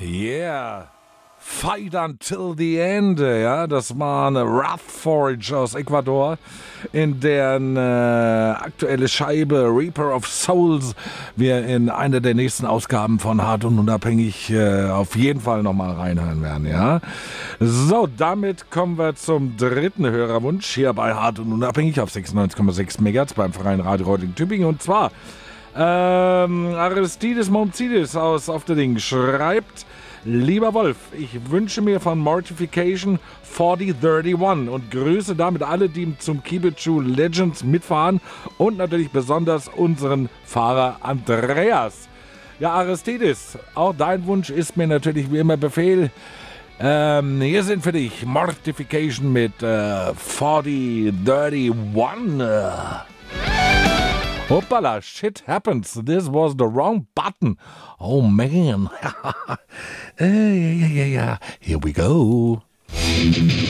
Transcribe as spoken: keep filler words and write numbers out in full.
Yeah. Fight Until the End, ja, das war eine Wrathforge aus Ecuador, in deren äh, aktuelle Scheibe Reaper of Souls wir in einer der nächsten Ausgaben von Hart und Unabhängig äh, auf jeden Fall nochmal reinhören werden, ja. So, damit kommen wir zum dritten Hörerwunsch hier bei Hart und Unabhängig auf sechsundneunzig Komma sechs Megahertz beim Verein Radio Reutlingen Tübingen, und zwar ähm, Aristides Momzidis aus Auf der Ding schreibt: Lieber Wolf, ich wünsche mir von Mortification vierzig einunddreißig und grüße damit alle, die zum Kibichu Legends mitfahren und natürlich besonders unseren Fahrer Andreas. Ja, Aristides, auch dein Wunsch ist mir natürlich wie immer Befehl. Ähm, hier sind für dich Mortification mit äh, vierzig einunddreißig. Hoppala, shit happens. This was the wrong button. Oh man. uh, yeah, yeah, yeah, yeah. Here we go.